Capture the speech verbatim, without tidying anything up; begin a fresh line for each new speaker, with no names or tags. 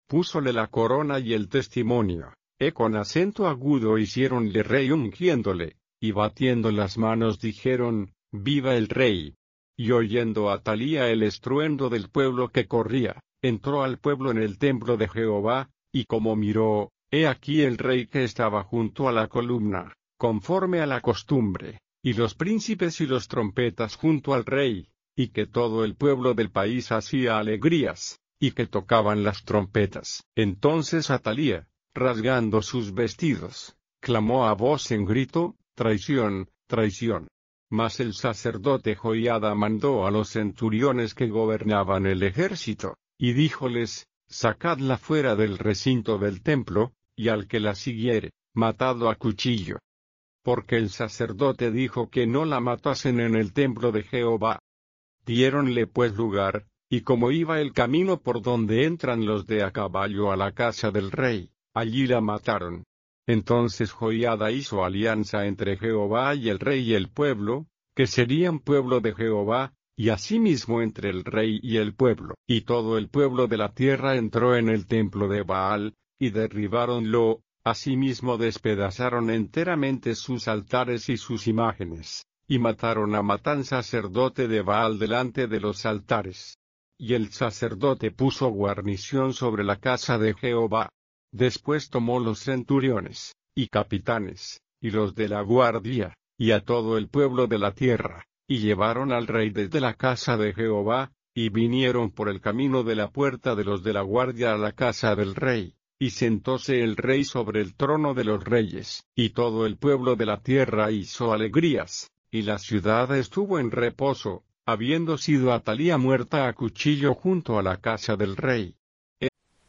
púsole la corona y el testimonio, e con acento agudo hiciéronle rey ungiéndole, y batiendo las manos dijeron, viva el rey. Y oyendo Atalía el estruendo del pueblo que corría, entró al pueblo en el templo de Jehová, y como miró, he aquí el rey que estaba junto a la columna, conforme a la costumbre, y los príncipes y los trompetas junto al rey, y que todo el pueblo del país hacía alegrías, y que tocaban las trompetas. Entonces Atalía, rasgando sus vestidos, clamó a voz en grito, traición, traición. Mas el sacerdote Joiada mandó a los centuriones que gobernaban el ejército, y díjoles, sacadla fuera del recinto del templo, y al que la siguiere, matadlo a cuchillo. Porque el sacerdote dijo que no la matasen en el templo de Jehová. Diéronle pues lugar, y como iba el camino por donde entran los de a caballo a la casa del rey, allí la mataron. Entonces Joiada hizo alianza entre Jehová y el rey y el pueblo, que serían pueblo de Jehová, y asimismo entre el rey y el pueblo. Y todo el pueblo de la tierra entró en el templo de Baal, y derribáronlo, asimismo despedazaron enteramente sus altares y sus imágenes, y mataron a Matán sacerdote de Baal delante de los altares. Y el sacerdote puso guarnición sobre la casa de Jehová. Después tomó los centuriones, y capitanes, y los de la guardia, y a todo el pueblo de la tierra, y llevaron al rey desde la casa de Jehová, y vinieron por el camino de la puerta de los de la guardia a la casa del rey, y sentóse el rey sobre el trono de los reyes, y todo el pueblo de la tierra hizo alegrías, y la ciudad estuvo en reposo, habiendo sido Atalía muerta a cuchillo junto a la casa del rey.